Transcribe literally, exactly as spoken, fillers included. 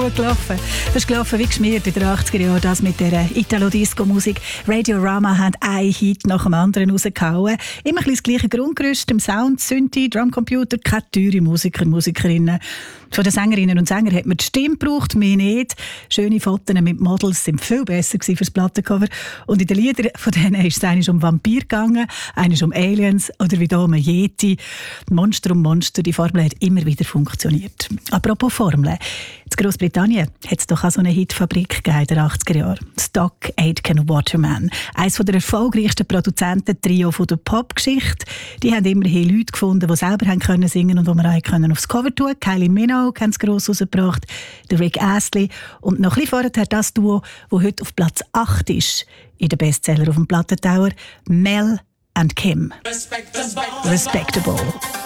gut gelaufen. Das ist gelaufen wie geschmiert in den achtziger Jahren, das mit der Italo-Disco-Musik. Radiorama hat einen Hit nach dem anderen rausgehauen. Immer ein bisschen das gleiche Grundgerüst, im Sound, Synthi, Drumcomputer, keine teure Musiker, Musikerinnen. Von den Sängerinnen und Sängern hat man die Stimme gebraucht, mehr nicht. Schöne Fotos mit Models sind viel besser für das Plattencover. Und in den Liedern von denen ist es eines um Vampir gegangen, eines um Aliens oder wie hier um Yeti. Monster um Monster, die Formel hat immer wieder funktioniert. Apropos Formeln. In Großbritannien hat es doch auch so eine Hitfabrik gegeben in den achtziger Jahren. Stock Aitken Waterman. Eines der erfolgreichsten Produzenten-Trio der Popgeschichte. Die haben immerhin Leute gefunden, die selber haben können singen und die man auch aufs Cover tun können. Kylie Minogue haben es gross rausgebracht, der Rick Astley und noch ein bisschen vorher das Duo, das heute auf Platz acht ist, in den Bestseller auf dem Plattentauer, Mel and Kim. Respectable. Respectable.